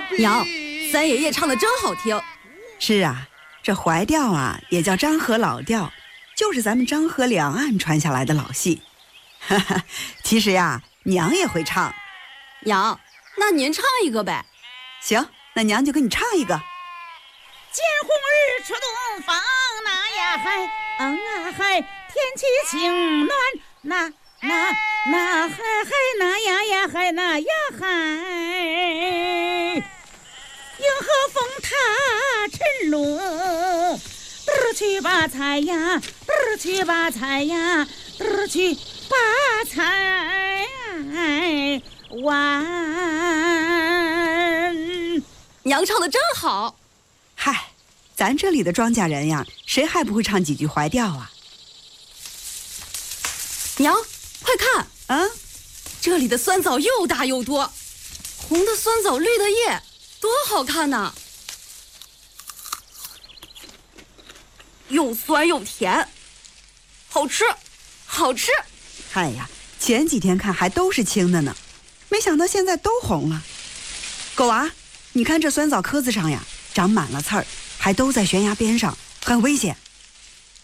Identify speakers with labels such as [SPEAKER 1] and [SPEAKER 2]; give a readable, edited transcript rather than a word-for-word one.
[SPEAKER 1] 娘，三爷爷唱的真好听。
[SPEAKER 2] 是啊，这怀调啊也叫漳河老调，就是咱们漳河两岸传下来的老戏。哈哈，其实呀，娘也会唱。
[SPEAKER 1] 娘，那您唱一个呗。
[SPEAKER 2] 行，那娘就给你唱一个。
[SPEAKER 3] 见红日出东方，那呀嗨，嗨，天气晴暖，那嗨嗨，那呀嗨，那呀嗨，迎和风踏晨露，去把菜呀，去把菜呀，去把菜完。
[SPEAKER 1] 娘唱的真好。
[SPEAKER 2] 嗨，咱这里的庄稼人呀，谁还不会唱几句怀调啊？
[SPEAKER 1] 娘，快看，
[SPEAKER 2] 这
[SPEAKER 1] 里的酸枣又大又多，红的酸枣，绿的叶，多好看呐！又酸又甜，好吃，好吃。
[SPEAKER 2] 哎呀，前几天看还都是青的呢，没想到现在都红了。狗娃，你看这酸枣棵子上呀，长满了刺儿，还都在悬崖边上，很危险。